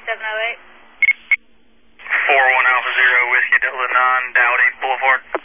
4708. 41 Alpha Zero Whiskey Delta 9, Dowdy Boulevard.